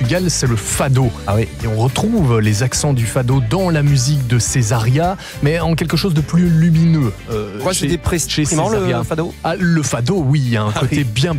Portugal, c'est le fado. Ah oui. Et on retrouve les accents du fado dans la musique de Césaria, mais en quelque chose de plus lumineux. Quoi, c'est des précisément le fado? Le fado, oui, il y a un côté bien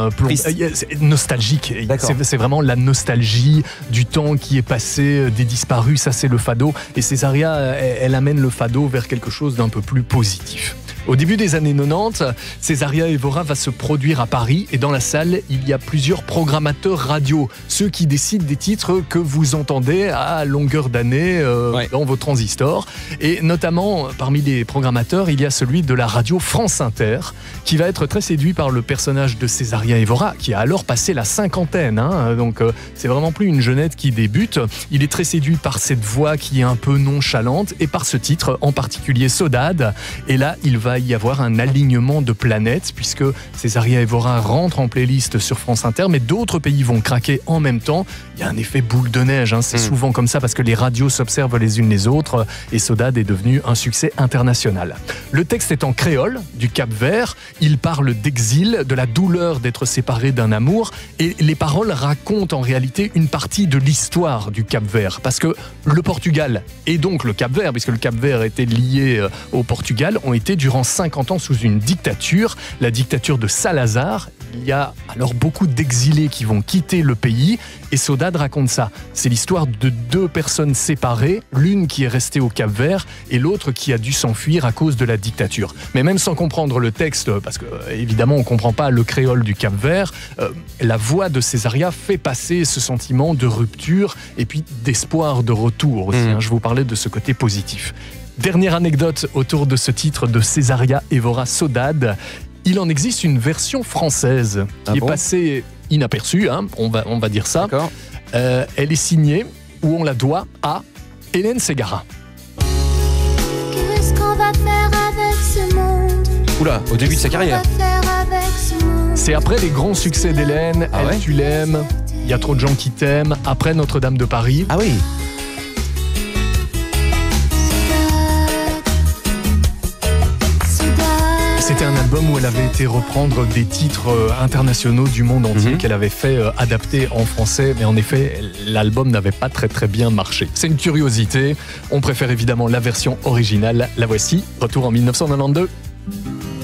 nostalgique. C'est vraiment la nostalgie du temps qui est passé, des disparus, ça c'est le fado. Et Césaria, elle amène le fado vers quelque chose d'un peu plus positif. Au début des années 90, Césaria Évora va se produire à Paris et dans la salle, il y a plusieurs programmateurs radio, ceux qui décident des titres que vous entendez à longueur d'année dans vos transistors. Et notamment, parmi les programmateurs, il y a celui de la radio France Inter, qui va être très séduit par le personnage de Césaria Évora, qui a alors passé la cinquantaine. Donc c'est vraiment plus une jeunette qui débute. Il est très séduit par cette voix qui est un peu nonchalante et par ce titre, en particulier Saudade. Et là, il va y avoir un alignement de planètes puisque Césaria Évora rentre en playlist sur France Inter, mais d'autres pays vont craquer en même temps. Il y a un effet boule de neige, c'est souvent comme ça parce que les radios s'observent les unes les autres et Saudade est devenu un succès international. Le texte est en créole du Cap-Vert, il parle d'exil, de la douleur d'être séparé d'un amour et les paroles racontent en réalité une partie de l'histoire du Cap-Vert parce que le Portugal et donc le Cap-Vert, puisque le Cap-Vert était lié au Portugal, ont été durant 50 ans sous une dictature, la dictature de Salazar. Il y a alors beaucoup d'exilés qui vont quitter le pays et Saudade raconte ça. C'est l'histoire de deux personnes séparées, l'une qui est restée au Cap-Vert et l'autre qui a dû s'enfuir à cause de la dictature. Mais même sans comprendre le texte, parce que évidemment on ne comprend pas le créole du Cap-Vert, la voix de Césaria fait passer ce sentiment de rupture et puis d'espoir de retour aussi. Je vous parlais de ce côté positif. Dernière anecdote autour de ce titre de Césaria Évora, Saudade. Il en existe une version française qui est passée inaperçue, on va dire ça. Elle est signée, ou on la doit, à Hélène Ségara. Qu'est-ce qu'on va faire avec ce monde? Oula, au début de sa carrière. C'est après les grands succès d'Hélène, Tu l'aimes, Il y a trop de gens qui t'aiment, après Notre-Dame de Paris. Ah oui. C'était un album où elle avait été reprendre des titres internationaux du monde entier qu'elle avait fait adapter en français, mais en effet, l'album n'avait pas très bien marché. C'est une curiosité, on préfère évidemment la version originale. La voici, retour en 1992.